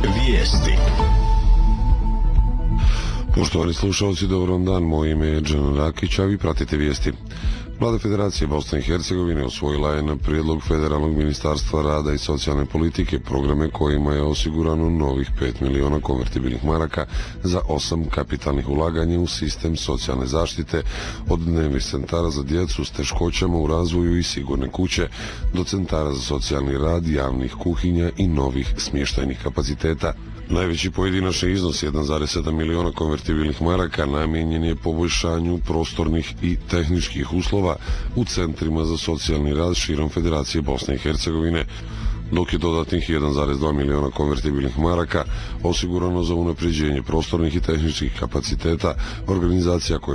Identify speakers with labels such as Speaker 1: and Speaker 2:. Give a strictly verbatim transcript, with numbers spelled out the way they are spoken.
Speaker 1: Vijesti.
Speaker 2: Poštovani slušalci, dobar vam dan, moje ime je Džan Rakić, a vi pratite vijesti. Vlada Federacije Bosne i Hercegovine osvojila je na prijedlog Federalnog ministarstva rada i socijalne politike programe kojima je osigurano novih pet miliona konvertibilnih maraka za osam kapitalnih ulaganja u sistem socijalne zaštite, od dnevnih centara za djecu s teškoćama u razvoju i sigurne kuće do centara za socijalni rad, javnih kuhinja i novih smještajnih kapaciteta. Najveći pojedinačni iznos jedan zarez sedam miliona konvertibilnih maraka namijenjen je poboljšanju prostornih i tehničkih uslova u centrima za socijalni rad širom Federacije Bosne i Hercegovine, dok je dodatnih jedan zarez dva miliona konvertibilnih maraka osigurano za unapređenje prostornih i tehničkih kapaciteta organizacija koje